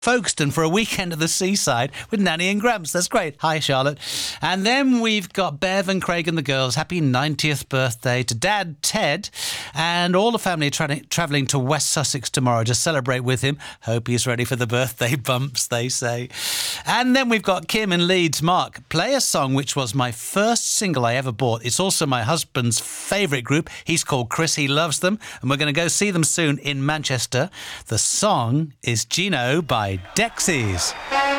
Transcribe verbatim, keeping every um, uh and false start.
Folkestone for a weekend at the seaside with Nanny and Gramps. That's great. Hi, Charlotte. And then we've got Bev and Craig and the girls. Happy ninetieth birthday to Dad, Ted, and all the family tra- travelling to West Sussex tomorrow to celebrate with him. Hope he's ready for the birthday bumps, they say. And then we've got Kim in Leeds. Mark, play a song which was my first single I ever bought. It's also my husband's favourite group. He's called Chris. He loves them. And we're going to go see them soon in Manchester. The song is Gino by Dexys.